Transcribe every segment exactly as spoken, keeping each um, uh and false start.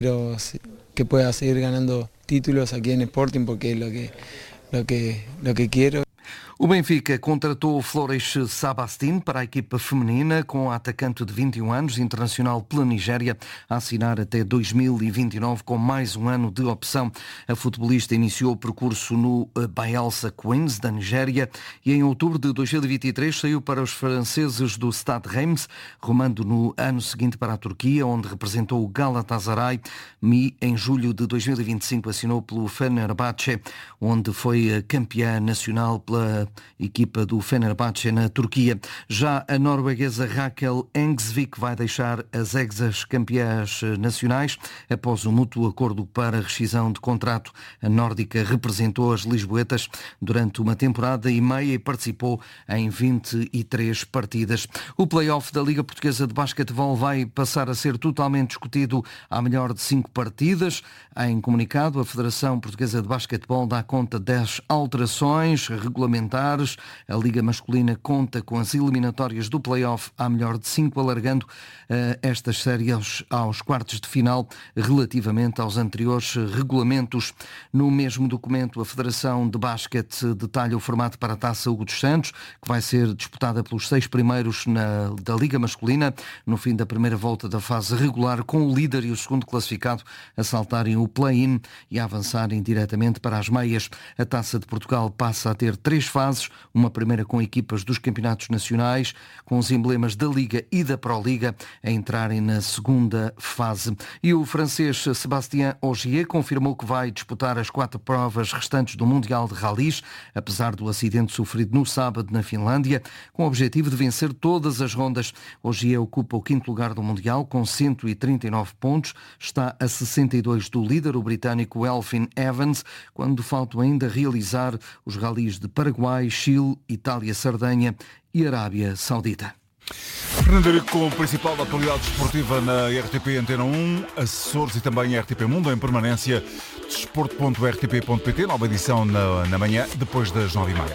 Pero que pueda seguir ganando títulos aquí en Sporting porque es lo que, lo que, lo que quiero. O Benfica contratou Flores Sabastin para a equipa feminina, com a atacante de vinte e um anos, internacional pela Nigéria, a assinar até dois mil e vinte e nove com mais um ano de opção. A futebolista iniciou o percurso no Bayelsa Queens, da Nigéria, e em outubro de dois mil e vinte e três saiu para os franceses do Stade Reims, rumando no ano seguinte para a Turquia, onde representou o Galatasaray, e em julho de dois mil e vinte e cinco assinou pelo Fenerbahçe, onde foi campeã nacional pela equipa do Fenerbahçe na Turquia. Já a norueguesa Raquel Engsvik vai deixar as ex-campeãs nacionais após o mútuo acordo para rescisão de contrato. A nórdica representou as lisboetas durante uma temporada e meia e participou em vinte e três partidas. O play-off da Liga Portuguesa de Basquetebol vai passar a ser totalmente discutido à melhor de cinco partidas. Em comunicado, a Federação Portuguesa de Basquetebol dá conta das alterações regulamentares. A Liga Masculina conta com as eliminatórias do play-off à melhor de cinco, alargando uh, estas séries aos, aos quartos de final relativamente aos anteriores regulamentos. No mesmo documento, a Federação de Basquete detalha o formato para a Taça Hugo dos Santos, que vai ser disputada pelos seis primeiros na, da Liga Masculina, no fim da primeira volta da fase regular, com o líder e o segundo classificado a saltarem o play-in e a avançarem diretamente para as meias. A Taça de Portugal passa a ter três fases, uma primeira com equipas dos campeonatos nacionais, com os emblemas da Liga e da Proliga a entrarem na segunda fase. E o francês Sébastien Ogier confirmou que vai disputar as quatro provas restantes do Mundial de Rallys, apesar do acidente sofrido no sábado na Finlândia, com o objetivo de vencer todas as rondas. Ogier ocupa o quinto lugar do Mundial com cento e trinta e nove pontos, está a sessenta e dois do líder, o britânico Elfyn Evans, quando faltam ainda realizar os rallies de Paraguai, Chile, Itália, Sardenha e Arábia Saudita. Fernando Henrique com o principal da atualidade esportiva na R T P Antena um, Açores e também R T P Mundo em permanência, desporto ponto r t p ponto p t, nova edição na, na manhã, depois das nove e meia.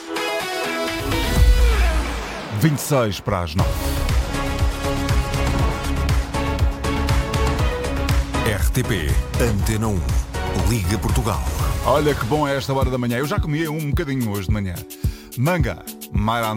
vinte e seis para as nove. R T P Antena um, Liga Portugal. Olha que bom é esta hora da manhã. Eu já comi um bocadinho hoje de manhã. Manga, Maira